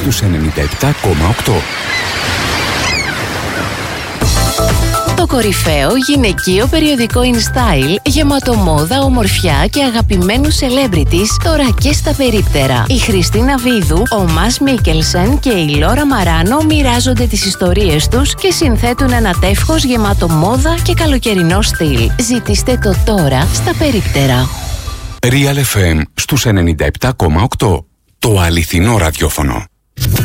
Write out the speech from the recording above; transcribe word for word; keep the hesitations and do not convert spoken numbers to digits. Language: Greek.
στους ενενήντα επτά κόμμα οκτώ. Το κορυφαίο γυναικείο περιοδικό InStyle, γεμάτο μόδα, ομορφιά και αγαπημένους celebrities, τώρα και στα περίπτερα. Η Χριστίνα Βίδου, ο Μας Μίκελσεν και η Λόρα Μαράνο μοιράζονται τις ιστορίες τους και συνθέτουν ένα τεύχος γεμάτο μόδα και καλοκαιρινό στυλ. Ζητήστε το τώρα στα περίπτερα. Real εφ εμ στους ενενήντα επτά κόμμα οκτώ. Το αληθινό ραδιόφωνο.